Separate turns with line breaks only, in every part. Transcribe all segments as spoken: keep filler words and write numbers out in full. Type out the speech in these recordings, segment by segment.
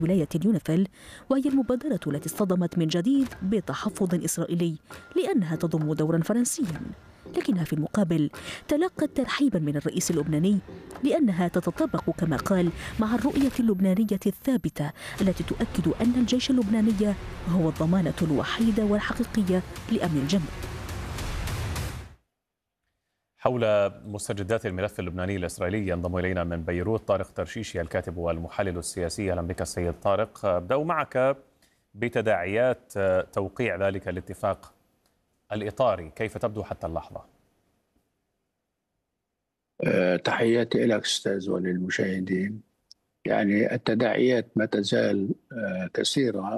ولاية اليونيفيل، وهي المبادرة التي اصطدمت من جديد بتحفظ إسرائيلي لأنها تضم دورا فرنسيا، لكنها في المقابل تلقت ترحيبا من الرئيس اللبناني لأنها تتطابق كما قال مع الرؤية اللبنانية الثابتة التي تؤكد أن الجيش اللبناني هو الضمانة الوحيدة والحقيقية لأمن الجنوب.
حول مستجدات الملف اللبناني الإسرائيلي ينضم إلينا من بيروت طارق ترشيشي الكاتب والمحلل السياسي. أهلا بك السيد طارق. أبدأ معك بتداعيات توقيع ذلك الاتفاق الإطاري، كيف تبدو حتى اللحظة؟
تحياتي لك أستاذ وللمشاهدين. يعني التداعيات ما تزال كثيرة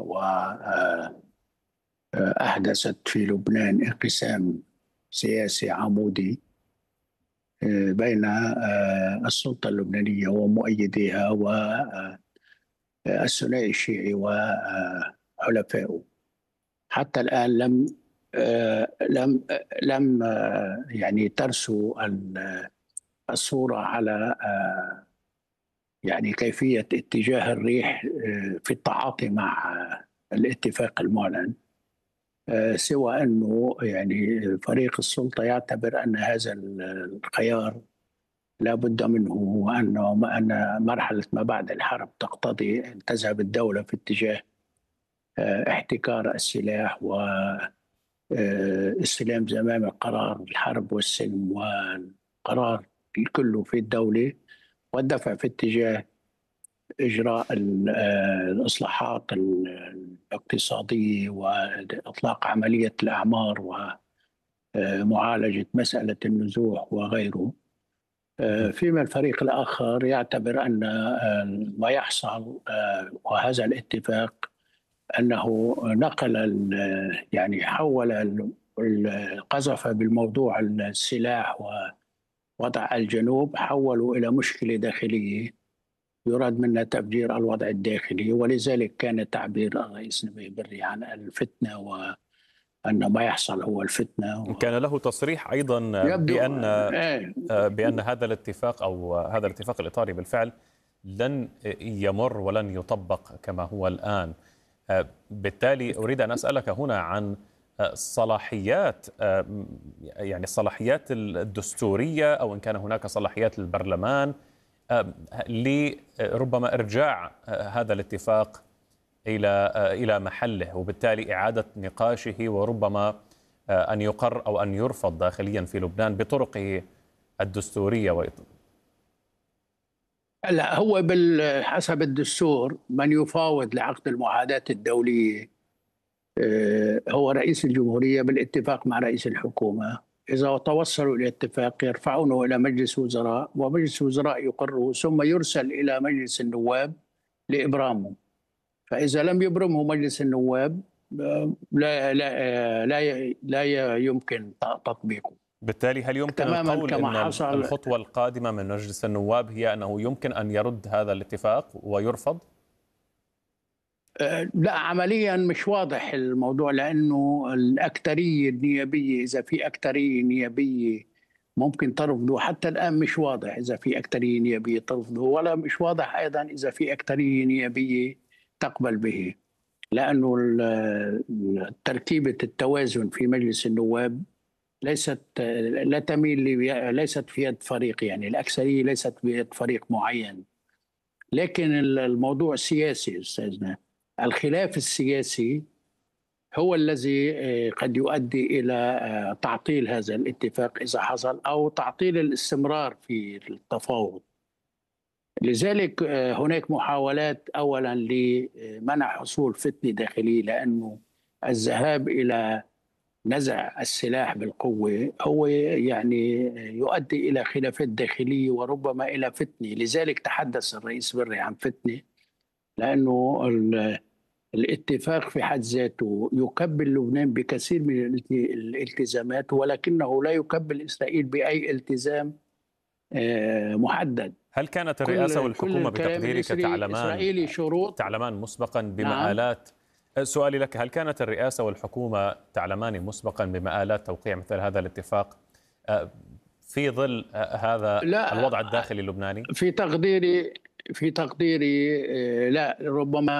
وأحدثت في لبنان انقسام سياسي عمودي بين السلطة اللبنانية ومؤيديها والثنائي الشيعي وحلفائه. حتى الآن لم لم لم يعني ترسو الصورة على يعني كيفية اتجاه الريح في التعاطي مع الاتفاق المعلن، سوى أنه يعني فريق السلطة يعتبر أن هذا الخيار لا بد منه، وأنه أن مرحلة ما بعد الحرب تقتضي أن تذهب الدولة في اتجاه احتكار السلاح واستلام زمام قرار الحرب والسلم والقرار كله في الدولة، والدفع في اتجاه إجراء الإصلاحات الاقتصادية وإطلاق عملية الأعمار ومعالجة مسألة النزوح وغيره. فيما الفريق الآخر يعتبر أن ما يحصل وهذا الاتفاق أنه نقل يعني حول قذف بالموضوع السلاح ووضع الجنوب، حولوا إلى مشكلة داخلية يراد منها تفجير الوضع الداخلي، ولذلك كان تعبير الرئيس نبيه بري عن الفتنة وأن ما يحصل هو الفتنة. و...
كان له تصريح أيضا بأن بأن هذا الاتفاق أو هذا الاتفاق الإطاري بالفعل لن يمر ولن يطبق كما هو الآن. بالتالي أريد أن أسألك هنا عن صلاحيات، يعني الصلاحيات الدستورية أو إن كان هناك صلاحيات للبرلمان لربما إرجاع هذا الاتفاق إلى إلى محله، وبالتالي إعادة نقاشه وربما أن يقر أو أن يرفض داخليا في لبنان بطرقه الدستورية. و...
لا، هو بحسب الدستور من يفاوض لعقد المعاهدات الدولية هو رئيس الجمهورية بالاتفاق مع رئيس الحكومة. إذا توصلوا إلى اتفاق يرفعونه إلى مجلس وزراء، ومجلس الوزراء يقره ثم يرسل إلى مجلس النواب لإبرامه. فإذا لم يبرمه مجلس النواب لا لا لا لا يمكن تطبيقه.
بالتالي هل يمكن القول أن الخطوة القادمة من مجلس النواب هي أنه يمكن أن يرد هذا الاتفاق ويرفض؟
لا، عمليا مش واضح الموضوع، لأنه الأكترية النيابية إذا في أكترية نيابية ممكن ترفضه. حتى الآن مش واضح إذا في أكترية نيابية ترفضه، ولا مش واضح أيضا إذا في أكترية نيابية تقبل به، لأنه ترتيبة التوازن في مجلس النواب ليست لا تميل ليست في يد فريق، يعني الأكثرية ليست في يد فريق معين. لكن الموضوع سياسي أستاذنا، الخلاف السياسي هو الذي قد يؤدي إلى تعطيل هذا الاتفاق إذا حصل، أو تعطيل الاستمرار في التفاوض. لذلك هناك محاولات أولا لمنع حصول فتنة داخلية، لأنه الذهاب إلى نزع السلاح بالقوة هو يعني يؤدي إلى خلافات داخلية وربما إلى فتنة. لذلك تحدث الرئيس بري عن فتنة، لأنه الاتفاق في حد ذاته يكبل لبنان بكثير من الالتزامات، ولكنه لا يكبل إسرائيل بأي التزام محدد.
هل كانت الرئاسة والحكومة بتقديرك تعلمان
شروط
تعلمان مسبقا بمآلات؟ نعم. سؤالي لك، هل كانت الرئاسة والحكومة تعلمان مسبقا بمآلات توقيع مثل هذا الاتفاق في ظل هذا الوضع الداخلي اللبناني؟
في تقديري في تقديري لا، ربما